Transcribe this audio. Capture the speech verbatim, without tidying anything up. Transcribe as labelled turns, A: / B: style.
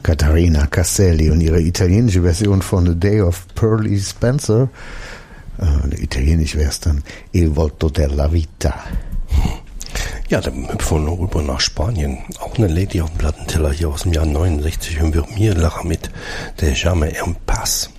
A: Caterina Castelli und ihre italienische Version von The Day of Pearly Spencer. Äh, italienisch wäre es dann Il volto della vita.
B: Ja, dann hüpfen wir noch rüber nach Spanien. Auch eine Lady auf dem Plattenteller hier aus dem Jahr neunundsechzig hören wir Mir la mit der Jamais en Paz.